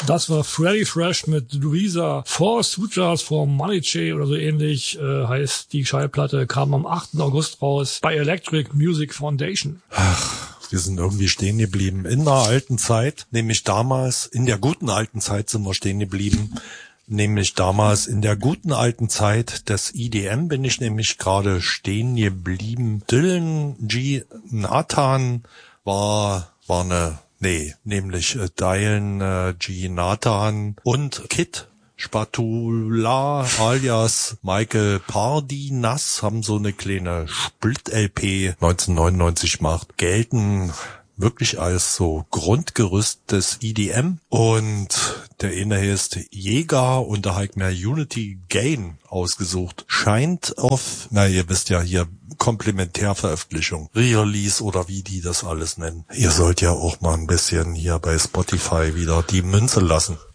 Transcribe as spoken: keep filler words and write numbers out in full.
Das war Freddy Fresh mit Louisa. Four Sutras for Maniche oder so ähnlich äh, heißt die Schallplatte, kam am achten August raus bei Electric Music Foundation. Ach, wir sind irgendwie stehen geblieben in der alten Zeit, nämlich damals, in der guten alten Zeit sind wir stehen geblieben, nämlich damals in der guten alten Zeit des E D M bin ich nämlich gerade stehen geblieben. Dylan G. Nathan war, war eine Nee, nämlich äh, Dylan äh, G. Nathan und Kid Spatula alias Michael Pardinas haben so eine kleine Split-L P neunzehnhundertneunundneunzig gemacht, gelten wirklich als so Grundgerüst des E D M. Und der eine heißt Jäger und da habe ich mir Unity Gain ausgesucht. Scheint auf, na ihr wisst ja hier, Komplementärveröffentlichung, Re-Release oder wie die das alles nennen. Ihr sollt ja auch mal ein bisschen hier bei Spotify wieder die Münze lassen.